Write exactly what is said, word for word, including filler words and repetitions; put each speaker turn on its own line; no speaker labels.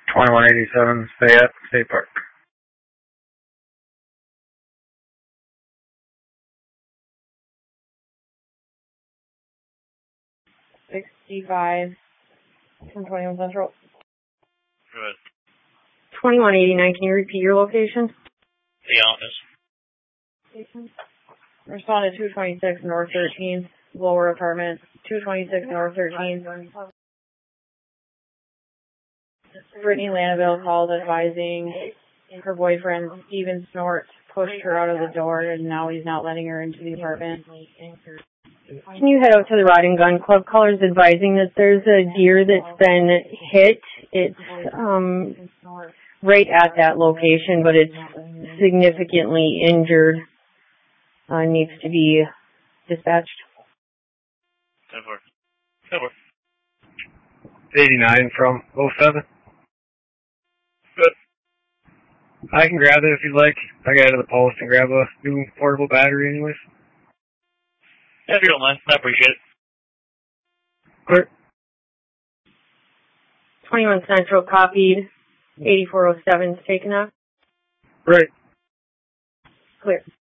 twenty-one eighty-seven Fayette State Park.
sixty-five from twenty-one Central.
Good.
twenty-one eighty-nine, can you repeat your location?
The office.
Responded two twenty-six North thirteenth, lower apartment, two twenty-six North thirteenth. Brittany Lanaville called advising her boyfriend, Steven Snort, pushed her out of the door and now he's not letting her into the apartment. Can you head out to the Rod and Gun Club? Callers advising that there's a deer that's been hit. It's um, right at that location, but it's significantly injured. Uh, needs to be dispatched.
ten four. ten four.
eighty-nine from oh seven.
Good.
I can grab it if you'd like. I got to the post and grab a new portable battery anyways.
Yeah, if you don't mind, I appreciate it.
Clear.
twenty-one Central copied. eighty-four oh seven is taken up.
Right.
Clear.